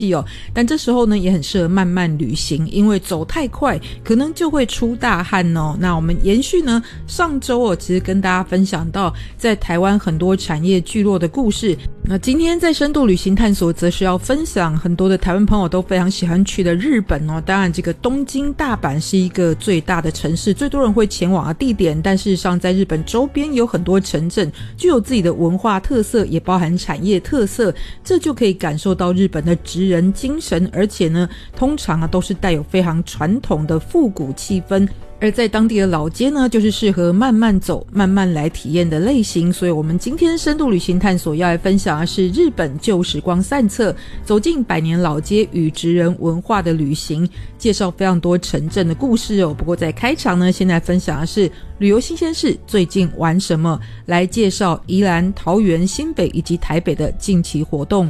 但这时候呢也很适合慢慢旅行，因为走太快可能就会出大汗哦。那我们延续呢上周其实跟大家分享到在台湾很多产业聚落的故事，那今天在深度旅行探索则是要分享很多的台湾朋友都非常喜欢去的日本哦。当然这个东京大阪是一个最大的城市，最多人会前往的地点，但事实上在日本周边有很多城镇具有自己的文化特色，也包含产业特色，这就可以感受到日本的职人精神，而且呢通常都是带有非常传统的复古气氛，而在当地的老街呢就是适合慢慢走慢慢来体验的类型。所以我们今天深度旅行探索要来分享的是日本旧时光散策，走进百年老街与职人文化的旅行，介绍非常多城镇的故事哦。不过在开场呢先来分享的是旅游新鲜事最近玩什么，来介绍宜兰、桃园、新北以及台北的近期活动。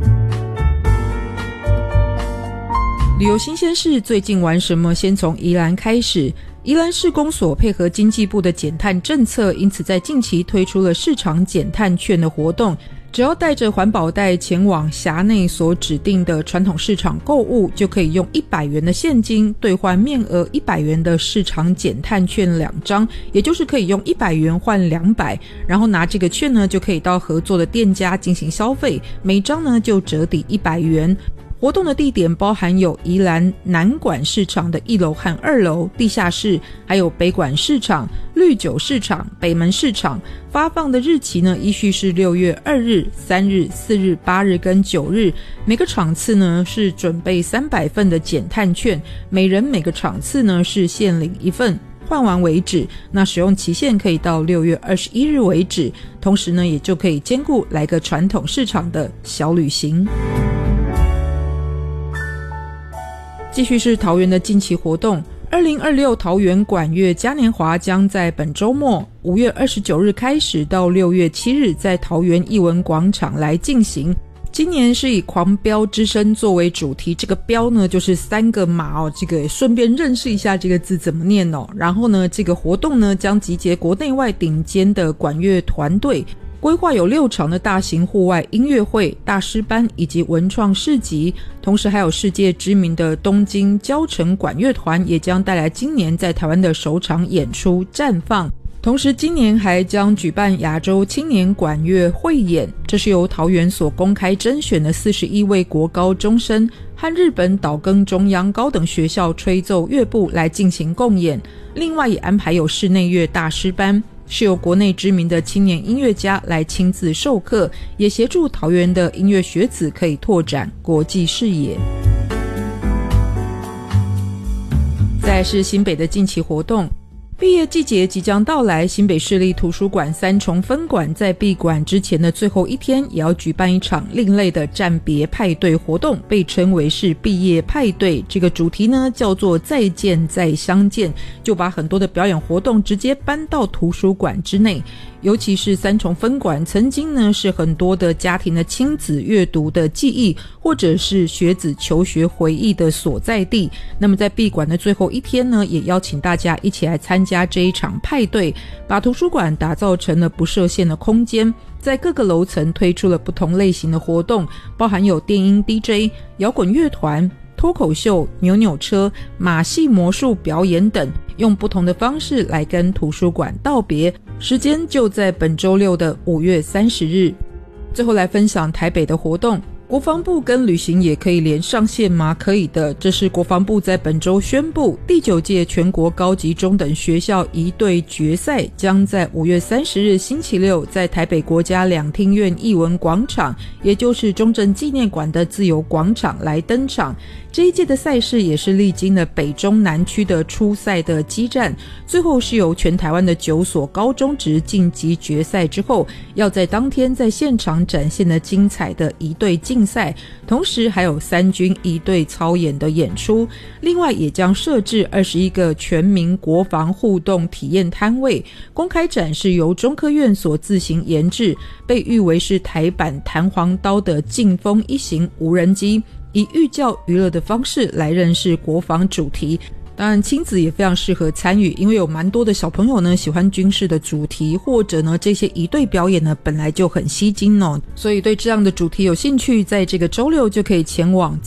旅游新鲜事最近玩什么，先从宜兰开始。宜兰市公所配合经济部的减碳政策，因此在近期推出了市场减碳券的活动，只要带着环保袋前往辖内所指定的传统市场购物，就可以用100元的现金兑换面额100元的市场减碳券2张，也就是可以用100元换200，然后拿这个券呢就可以到合作的店家进行消费，每张呢就折抵100元。活动的地点包含有宜兰南馆市场的1楼和2楼、地下室，还有北馆市场、绿酒市场、北门市场。发放的日期呢依序是6月2日、3日、4日、8日跟9日。每个场次呢是准备300份的减碳券，每人每个场次呢是限领1份，换完为止。那使用期限可以到6月21日为止，同时呢也就可以兼顾来个传统市场的小旅行。继续是桃园的近期活动，2026桃园管乐嘉年华将在本周末5月29日开始到6月7日在桃园艺文广场来进行。今年是以狂飙之声作为主题，这个飙呢就是3个马哦，这个顺便认识一下这个字怎么念哦。然后呢这个活动呢将集结国内外顶尖的管乐团队，规划有6场的大型户外音乐会、大师班以及文创市集，同时还有世界知名的东京交城管乐团也将带来今年在台湾的首场演出绽放。同时今年还将举办亚洲青年管乐汇演，这是由桃园所公开甄选的41位国高中生和日本岛根中央高等学校吹奏乐部来进行共演。另外也安排有室内乐大师班，是由国内知名的青年音乐家来亲自授课，也协助桃园的音乐学子可以拓展国际视野。再来是新北的近期活动，毕业季节即将到来，新北市立图书馆3重分馆在闭馆之前的最后一天也要举办一场另类的暂别派对活动，被称为是毕业派对。这个主题呢叫做再见再相见，就把很多的表演活动直接搬到图书馆之内。尤其是3重分馆曾经呢是很多的家庭的亲子阅读的记忆，或者是学子求学回忆的所在地。那么在闭馆的最后一天呢，也邀请大家一起来参加这一场派对，把图书馆打造成了不设限的空间，在各个楼层推出了不同类型的活动，包含有电音 DJ、 摇滚乐团、脱口秀、扭扭车、马戏魔术表演等，用不同的方式来跟图书馆道别。时间就在本周六的5月30日。最后来分享台北的活动，国防部跟旅行也可以连上线吗？可以的，这是国防部在本周宣布，第9届全国高级中等学校仪队决赛将在5月30日星期六在台北国家两厅院艺文广场，也就是中正纪念馆的自由广场来登场。这一届的赛事也是历经了北中南区的初赛的激战，最后是由全台湾的9所高中职晋级决赛之后，要在当天在现场展现了精彩的仪队竞赛，同时还有3军仪队操演的演出。另外也将设置21个全民国防互动体验摊位，公开展示由中科院所自行研制，被誉为是台版弹簧刀的劲风1型无人机，以寓教于乐的方式来认识国防主题。 当然亲子也非常适合参与，因为有蛮多的小朋友呢喜欢军事的主题，或者呢这些仪队表演呢本来就很吸睛哦，所以对这样的主题有兴趣，在这个周六就可以前往